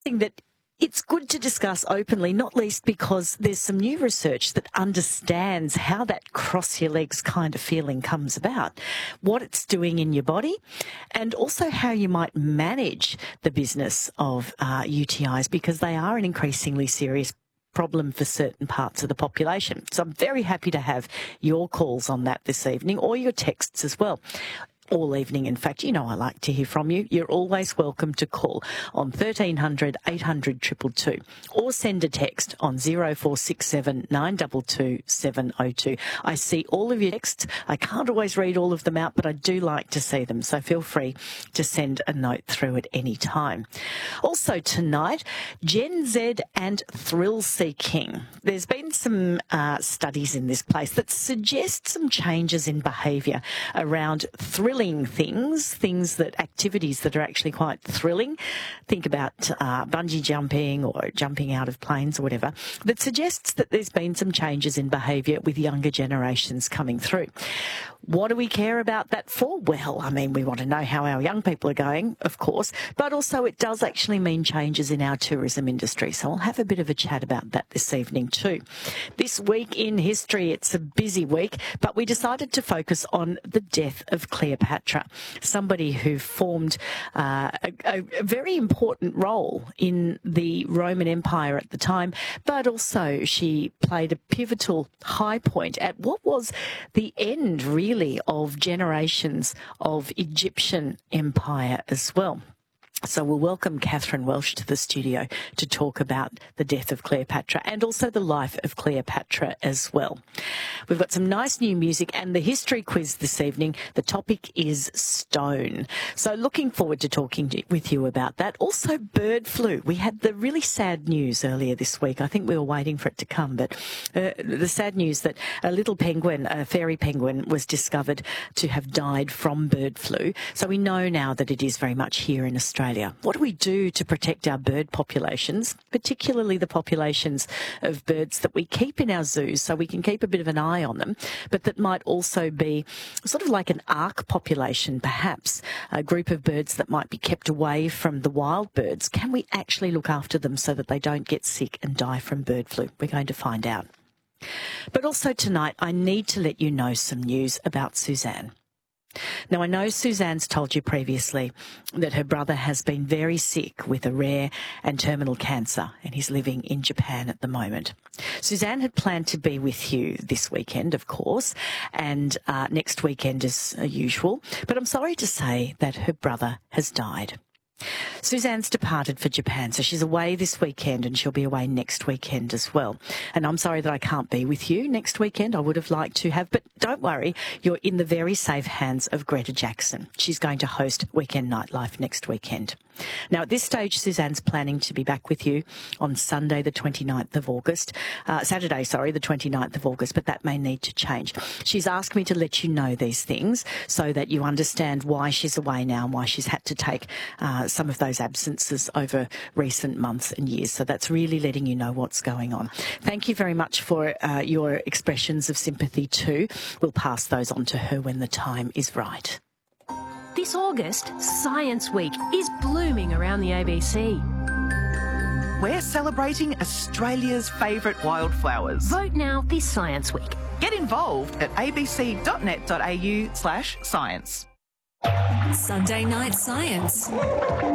Thing that it's good to discuss openly, not least because there's some new research that understands how that cross your legs kind of feeling comes about, what it's doing in your body, and also how you might manage the business of UTIs, because they are an increasingly serious problem for certain parts of the population. So I'm very happy to have your calls on that this evening, or your texts as well. All evening, in fact. You know I like to hear from you. You're always welcome to call on 1300 800 222 or send a text on 0467 922 702. I see all of your texts. I can't always read all of them out, but I do like to see them, so feel free to send a note through at any time. Also tonight, Gen Z and thrill seeking. There's been some studies in this place that suggest some changes in behaviour around thrilling things that activities that are actually quite thrilling. Think about bungee jumping or jumping out of planes or whatever, that suggests that there's been some changes in behaviour with younger generations coming through. What do we care about that for? Well, I mean, we want to know how our young people are going, of course, but also it does actually mean changes in our tourism industry. So I'll have a bit of a chat about that this evening too. This week in history, it's a busy week, but we decided to focus on the death of Cleopatra, somebody who formed a very important role in the Roman Empire at the time, but also she played a pivotal high point at what was the end, really, of generations of Egyptian empire as well. So we'll welcome Catherine Welsh to the studio to talk about the death of Cleopatra and also the life of Cleopatra as well. We've got some nice new music and the history quiz this evening. The topic is stone. So looking forward to talking with you about that. Also bird flu. We had the really sad news earlier this week. I think we were waiting for it to come, but the sad news that a little penguin, a fairy penguin, was discovered to have died from bird flu. So we know now that it is very much here in Australia. What do we do to protect our bird populations, particularly the populations of birds that we keep in our zoos so we can keep a bit of an eye on them, but that might also be sort of like an ARC population, perhaps, a group of birds that might be kept away from the wild birds? Can we actually look after them so that they don't get sick and die from bird flu? We're going to find out. But also tonight, I need to let you know some news about Suzanne. Now, I know Suzanne's told you previously that her brother has been very sick with a rare and terminal cancer, and he's living in Japan at the moment. Suzanne had planned to be with you this weekend, of course, and next weekend as usual, but I'm sorry to say that her brother has died. Suzanne's departed for Japan, so she's away this weekend and she'll be away next weekend as well. And I'm sorry that I can't be with you next weekend. I would have liked to have, but don't worry, you're in the very safe hands of Greta Jackson. She's going to host Weekend Nightlife next weekend. Now, at this stage, Suzanne's planning to be back with you on Sunday, the 29th of August. Saturday, the 29th of August, but that may need to change. She's asked me to let you know these things so that you understand why she's away now and why she's had to take some of those absences over recent months and years. So that's really letting you know what's going on. Thank you very much for your expressions of sympathy too. We'll pass those on to her when the time is right. This August, Science Week is blooming around the ABC. We're celebrating Australia's favourite wildflowers. Vote now this Science Week. Get involved at abc.net.au/science. Sunday Night Science.